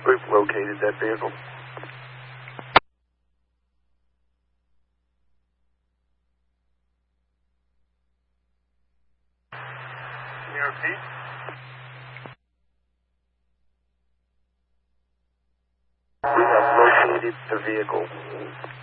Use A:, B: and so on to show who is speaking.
A: We've located that vehicle.
B: Can you repeat?
A: We have located the vehicle.